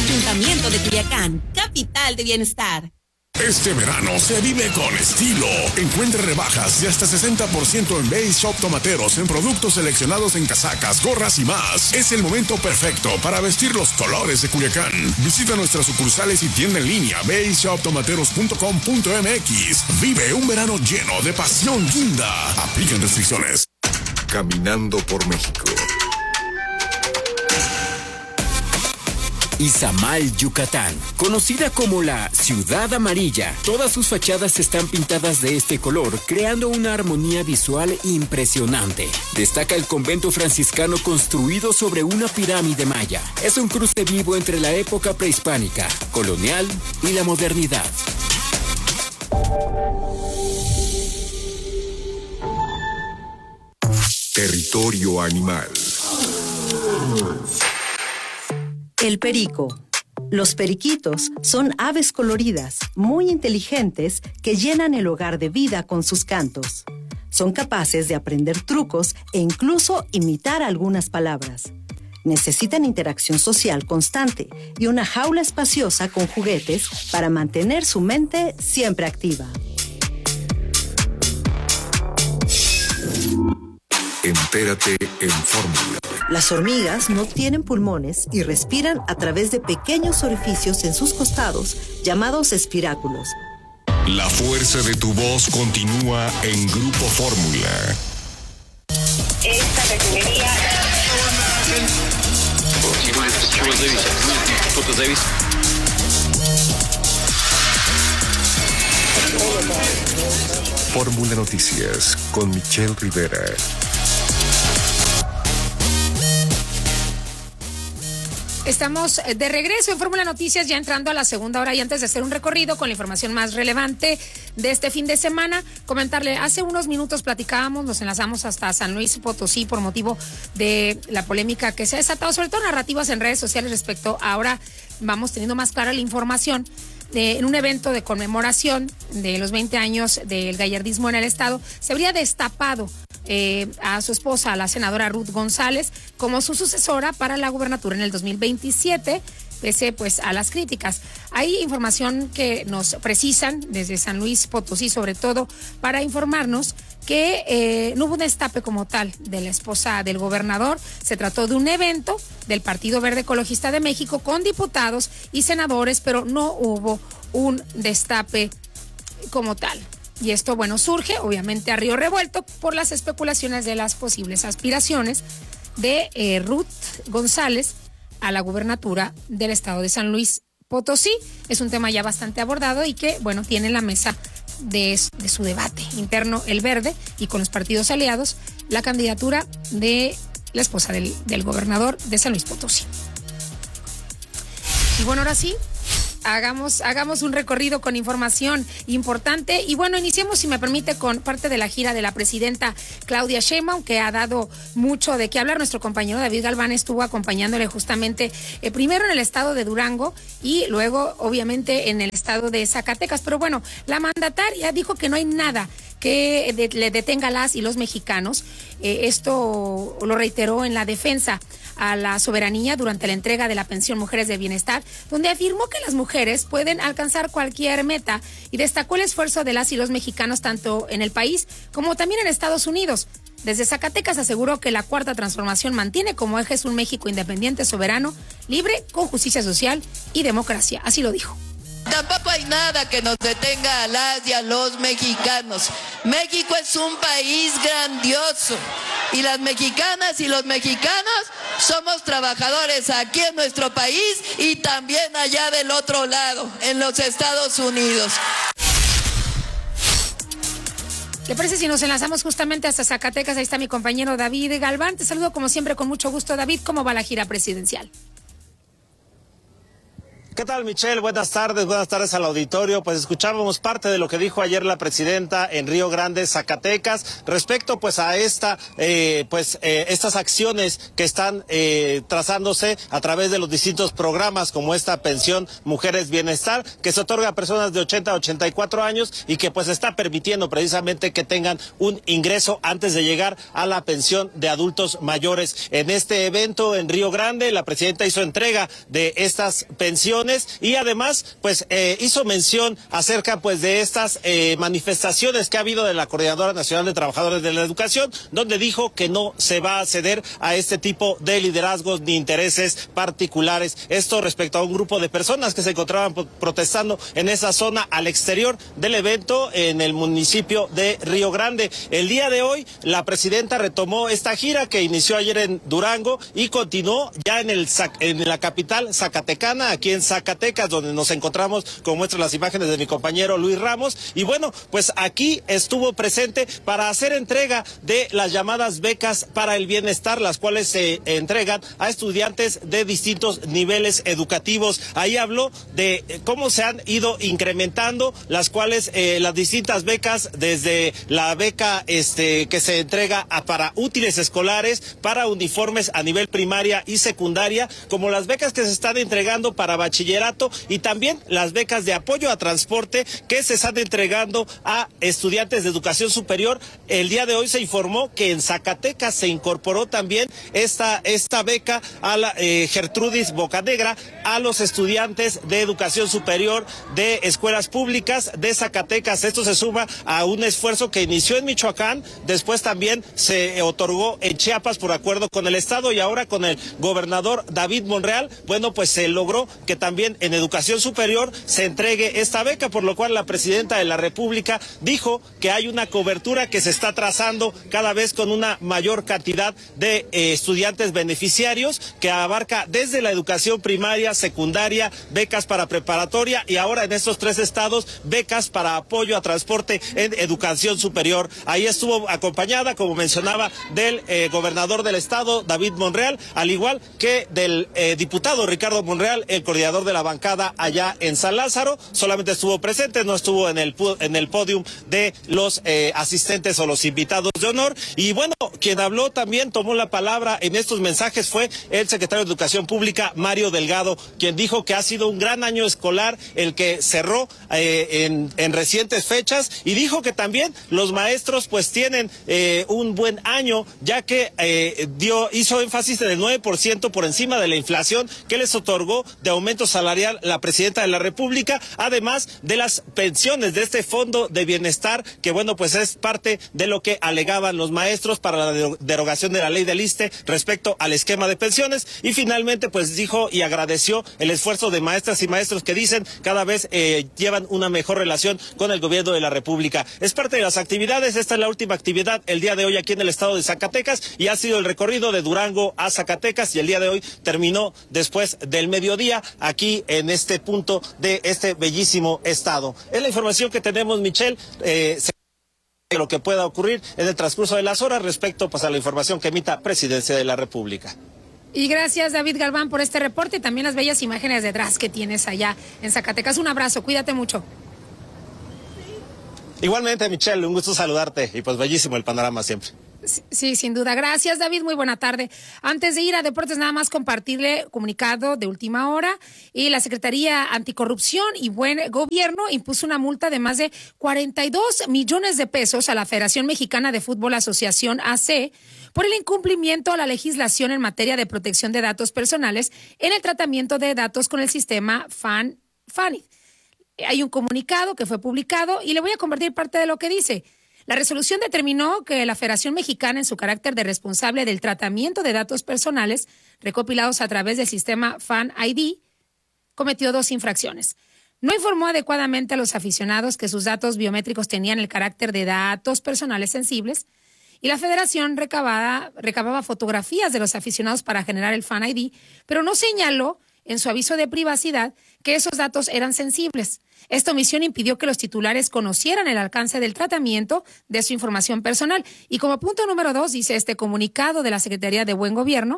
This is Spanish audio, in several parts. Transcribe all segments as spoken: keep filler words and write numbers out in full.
Ayuntamiento de Culiacán, capital de bienestar. Este verano se vive con estilo. Encuentre rebajas de hasta sesenta por ciento en Base Shop Tomateros en productos seleccionados en casacas, gorras y más. Es el momento perfecto para vestir los colores de Culiacán. Visita nuestras sucursales y tienda en línea base shop tomateros punto com punto m x. Vive un verano lleno de pasión guinda. Aplican restricciones. Caminando por México. Izamal, Yucatán, conocida como la Ciudad Amarilla. Todas sus fachadas están pintadas de este color, creando una armonía visual impresionante. Destaca el convento franciscano construido sobre una pirámide maya. Es un cruce vivo entre la época prehispánica, colonial y la modernidad. Territorio animal. El perico. Los periquitos son aves coloridas, muy inteligentes, que llenan el hogar de vida con sus cantos. Son capaces de aprender trucos e incluso imitar algunas palabras. Necesitan interacción social constante y una jaula espaciosa con juguetes para mantener su mente siempre activa. Entérate en Fórmula. Las hormigas no tienen pulmones y respiran a través de pequeños orificios en sus costados, llamados espiráculos. La fuerza de tu voz continúa en Grupo Fórmula. Esta refinería... Fórmula Noticias con Michelle Rivera. Estamos de regreso en Fórmula Noticias, ya entrando a la segunda hora, y antes de hacer un recorrido con la información más relevante de este fin de semana, comentarle, hace unos minutos platicábamos, nos enlazamos hasta San Luis Potosí por motivo de la polémica que se ha desatado, sobre todo narrativas en redes sociales respecto a ahora vamos teniendo más clara la información. De, en un evento de conmemoración de los veinte años del gallardismo en el estado, se habría destapado eh, a su esposa, a la senadora Ruth González, como su sucesora para la gubernatura en el dos mil veintisiete, pese pues a las críticas. Hay información que nos precisan desde San Luis Potosí, sobre todo para informarnos que eh, no hubo un destape como tal de la esposa del gobernador. Se trató de un evento del Partido Verde Ecologista de México con diputados y senadores, pero no hubo un destape como tal. Y esto, bueno, surge obviamente a río revuelto por las especulaciones de las posibles aspiraciones de eh, Ruth González a la gubernatura del estado de San Luis Potosí. Es un tema ya bastante abordado y que, bueno, tiene en la mesa de, de su debate interno el Verde y con los partidos aliados la candidatura de la esposa del, del gobernador de San Luis Potosí. Y bueno, ahora sí, hagamos, hagamos un recorrido con información importante. Y bueno, iniciemos, si me permite, con parte de la gira de la presidenta Claudia Sheinbaum, que ha dado mucho de qué hablar. Nuestro compañero David Galván estuvo acompañándole justamente eh, primero en el estado de Durango y luego, obviamente, en el estado de Zacatecas. Pero bueno, la mandataria dijo que no hay nada que de, le detenga a las y los mexicanos. Eh, esto lo reiteró en la defensa a la soberanía durante la entrega de la pensión Mujeres de Bienestar, donde afirmó que las mujeres pueden alcanzar cualquier meta y destacó el esfuerzo de las y los mexicanos tanto en el país como también en Estados Unidos. Desde Zacatecas aseguró que la Cuarta Transformación mantiene como ejes un México independiente, soberano, libre, con justicia social y democracia. Así lo dijo. Tampoco hay nada que nos detenga a las y a los mexicanos. México es un país grandioso y las mexicanas y los mexicanos somos trabajadores aquí en nuestro país y también allá del otro lado, en los Estados Unidos. ¿Le parece si nos enlazamos justamente hasta Zacatecas? Ahí está mi compañero David Galván. Te saludo como siempre con mucho gusto, David. ¿Cómo va la gira presidencial? ¿Qué tal, Michelle? Buenas tardes, buenas tardes al auditorio. Pues escuchábamos parte de lo que dijo ayer la presidenta en Río Grande, Zacatecas, respecto pues a esta, eh, pues eh, estas acciones que están eh, trazándose a través de los distintos programas, como esta pensión Mujeres Bienestar, que se otorga a personas de ochenta a ochenta y cuatro años y que pues está permitiendo precisamente que tengan un ingreso antes de llegar a la pensión de adultos mayores. En este evento en Río Grande, la presidenta hizo entrega de estas pensiones y además pues eh, hizo mención acerca pues de estas eh, manifestaciones que ha habido de la Coordinadora Nacional de Trabajadores de la Educación, donde dijo que no se va a ceder a este tipo de liderazgos ni intereses particulares. Esto respecto a un grupo de personas que se encontraban protestando en esa zona al exterior del evento en el municipio de Río Grande. El día de hoy la presidenta retomó esta gira que inició ayer en Durango y continuó ya en, el, en la capital zacatecana, aquí en Zacatecas, donde nos encontramos, como muestran las imágenes de mi compañero Luis Ramos. Y bueno, pues aquí estuvo presente para hacer entrega de las llamadas becas para el bienestar, las cuales se entregan a estudiantes de distintos niveles educativos. Ahí habló de cómo se han ido incrementando, las cuales eh, las distintas becas, desde la beca este que se entrega a, para útiles escolares, para uniformes a nivel primaria y secundaria, como las becas que se están entregando para bachillerato y también las becas de apoyo a transporte que se están entregando a estudiantes de educación superior. El día de hoy se informó que en Zacatecas se incorporó también esta, esta beca a la eh, Gertrudis Bocanegra a los estudiantes de educación superior de escuelas públicas de Zacatecas. Esto se suma a un esfuerzo que inició en Michoacán, después también se otorgó en Chiapas por acuerdo con el Estado y ahora con el gobernador David Monreal. Bueno, pues se logró que también en educación superior se entregue esta beca, por lo cual la presidenta de la República dijo que hay una cobertura que se está trazando cada vez con una mayor cantidad de eh, estudiantes beneficiarios, que abarca desde la educación primaria, secundaria, becas para preparatoria y ahora en estos tres estados becas para apoyo a transporte en educación superior. Ahí estuvo acompañada, como mencionaba, del eh, gobernador del estado, David Monreal, al igual que del eh, diputado Ricardo Monreal, el coordinador de la bancada allá en San Lázaro. Solamente estuvo presente, no estuvo en el en el podium de los eh, asistentes o los invitados de honor. Y bueno, quien habló también, tomó la palabra en estos mensajes, fue el secretario de Educación Pública, Mario Delgado, quien dijo que ha sido un gran año escolar el que cerró eh, en, en recientes fechas, y dijo que también los maestros pues tienen eh, un buen año, ya que eh, dio hizo énfasis en el nueve por ciento por encima de la inflación que les otorgó de aumentos salarial la presidenta de la República, además de las pensiones de este fondo de bienestar, que bueno, pues es parte de lo que alegaban los maestros para la derogación de la ley del ISSSTE respecto al esquema de pensiones. Y finalmente pues dijo y agradeció el esfuerzo de maestras y maestros que dicen cada vez eh, llevan una mejor relación con el gobierno de la República. Es parte de las actividades, esta es la última actividad el día de hoy aquí en el estado de Zacatecas, y ha sido el recorrido de Durango a Zacatecas, y el día de hoy terminó después del mediodía aquí en este punto de este bellísimo estado. Es la información que tenemos, Michelle. Eh, lo que pueda ocurrir en el transcurso de las horas respecto pues, a la información que emita Presidencia de la República. Y gracias, David Galván, por este reporte y también las bellas imágenes detrás que tienes allá en Zacatecas. Un abrazo, cuídate mucho. Igualmente, Michelle, un gusto saludarte y pues bellísimo el panorama siempre. Sí, sin duda. Gracias, David. Muy buena tarde. Antes de ir a deportes, nada más compartirle comunicado de última hora. Y la Secretaría Anticorrupción y Buen Gobierno impuso una multa de más de cuarenta y dos millones de pesos a la Federación Mexicana de Fútbol Asociación A C por el incumplimiento a la legislación en materia de protección de datos personales en el tratamiento de datos con el sistema FAN, FANID. Hay un comunicado que fue publicado y le voy a compartir parte de lo que dice. La resolución determinó que la Federación Mexicana, en su carácter de responsable del tratamiento de datos personales recopilados a través del sistema FAN I D, cometió dos infracciones. No informó adecuadamente a los aficionados que sus datos biométricos tenían el carácter de datos personales sensibles, y la Federación recababa, recababa fotografías de los aficionados para generar el FAN I D, pero no señaló en su aviso de privacidad que esos datos eran sensibles. Esta omisión impidió que los titulares conocieran el alcance del tratamiento de su información personal. Y como punto número dos, dice este comunicado de la Secretaría de Buen Gobierno,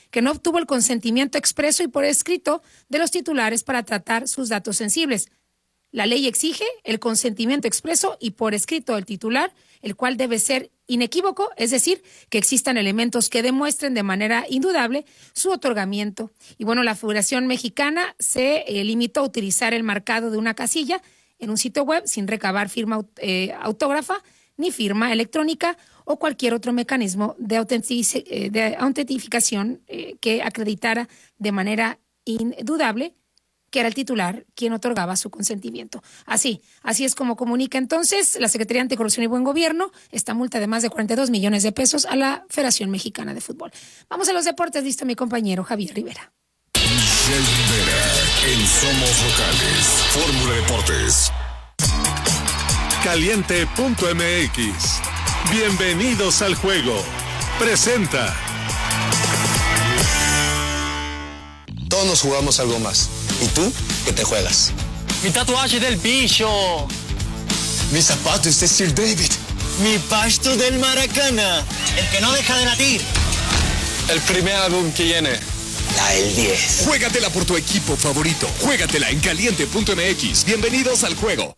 que no obtuvo el consentimiento expreso y por escrito de los titulares para tratar sus datos sensibles. La ley exige el consentimiento expreso y por escrito del titular, el cual debe ser inequívoco, es decir, que existan elementos que demuestren de manera indudable su otorgamiento. Y bueno, la Federación Mexicana se eh, limitó a utilizar el marcado de una casilla en un sitio web sin recabar firma eh, autógrafa ni firma electrónica o cualquier otro mecanismo de, autentic- eh, de autentificación eh, que acreditara de manera indudable que era el titular quien otorgaba su consentimiento. Así, así es como comunica entonces la Secretaría de Anticorrupción y Buen Gobierno esta multa de más de cuarenta y dos millones de pesos a la Federación Mexicana de Fútbol. Vamos a los deportes, listo mi compañero Javier Rivera. Michelle Rivera en Somos Locales, Fórmula Deportes. Caliente punto m x. Bienvenidos al juego. Presenta. Todos nos jugamos algo más. ¿Y tú? ¿Qué te juegas? Mi tatuaje del bicho. Mis zapatos de Sir David. Mi pasto del Maracana. El que no deja de latir. El primer álbum que viene. La El diez. Juégatela por tu equipo favorito. Juégatela en caliente punto m x. Bienvenidos al juego.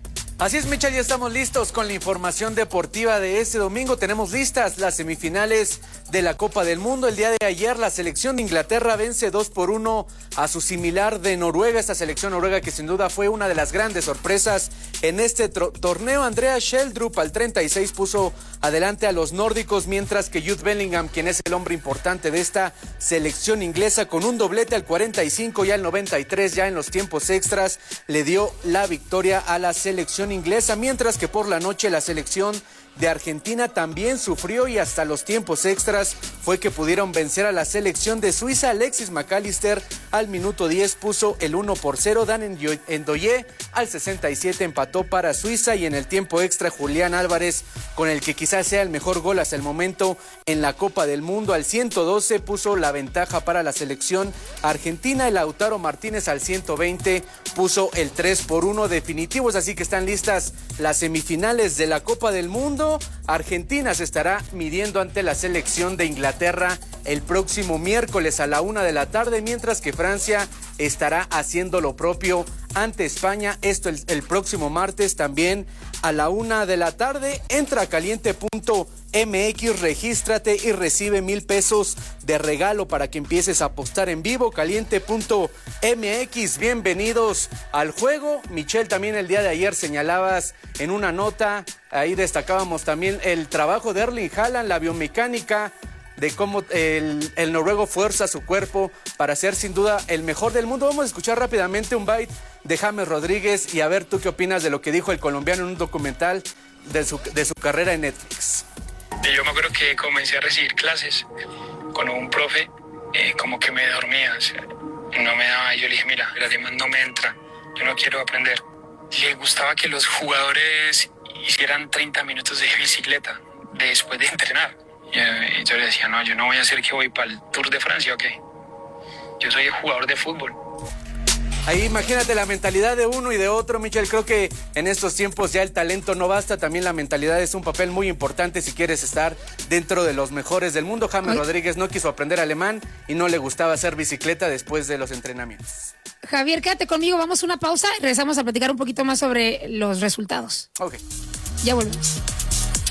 Así es, Michelle, ya estamos listos con la información deportiva de este domingo. Tenemos listas las semifinales de la Copa del Mundo. El día de ayer la selección de Inglaterra vence dos por uno a su similar de Noruega. Esta selección noruega que sin duda fue una de las grandes sorpresas en este torneo. Andrea Sheldrup al treinta y seis puso adelante a los nórdicos, mientras que Jude Bellingham, quien es el hombre importante de esta selección inglesa, con un doblete al cuarenta y cinco y al noventa y tres, ya en los tiempos extras, le dio la victoria a la selección inglesa, mientras que por la noche la selección de Argentina también sufrió y hasta los tiempos extras fue que pudieron vencer a la selección de Suiza. Alexis McAllister al minuto diez puso el uno por cero, Dan Ndoye al sesenta y siete empató para Suiza y en el tiempo extra Julián Álvarez, con el que quizás sea el mejor gol hasta el momento en la Copa del Mundo, al ciento doce puso la ventaja para la selección argentina. El Lautaro Martínez al ciento veinte puso el tres por uno definitivos, así que están listas las semifinales de la Copa del Mundo. Argentina se estará midiendo ante la selección de Inglaterra el próximo miércoles a la una de la tarde, mientras que Francia estará haciendo lo propio ante España. Esto el, el próximo martes también a la una de la tarde. Entra a caliente punto m x, regístrate y recibe mil pesos de regalo para que empieces a apostar en vivo. caliente punto m x, bienvenidos al juego. Michelle, también el día de ayer señalabas en una nota, ahí destacábamos también el trabajo de Erling Haaland, la biomecánica de cómo el, el noruego fuerza su cuerpo para ser sin duda el mejor del mundo. Vamos a escuchar rápidamente un bite de James Rodríguez y a ver tú qué opinas de lo que dijo el colombiano en un documental de su, de su carrera en Netflix. Yo me acuerdo que comencé a recibir clases con un profe, eh, como que me dormía, o sea, no me daba, yo le dije, mira, el alemán no me entra, yo no quiero aprender. Le gustaba que los jugadores hicieran treinta minutos de bicicleta después de entrenar. Y yo le decía, no, yo no voy a hacer que voy para el Tour de Francia, ¿ok? Yo soy jugador de fútbol. Ahí imagínate la mentalidad de uno y de otro, Michelle. Creo que en estos tiempos ya el talento no basta, también la mentalidad es un papel muy importante si quieres estar dentro de los mejores del mundo. James Ay. Rodríguez no quiso aprender alemán y no le gustaba hacer bicicleta después de los entrenamientos. Javier, quédate conmigo, vamos a una pausa y regresamos a platicar un poquito más sobre los resultados. Ok. Ya volvemos.